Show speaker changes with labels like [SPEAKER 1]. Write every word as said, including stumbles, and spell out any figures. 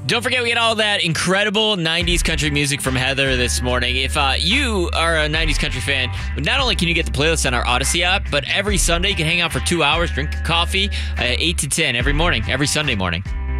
[SPEAKER 1] Don't forget, we get all that incredible nineties country music from Heather this morning. If uh, you are a nineties country fan, not only can you get the playlist on our Odyssey app, but every Sunday you can hang out for two hours, drink coffee, uh, eight to ten every morning, every Sunday morning.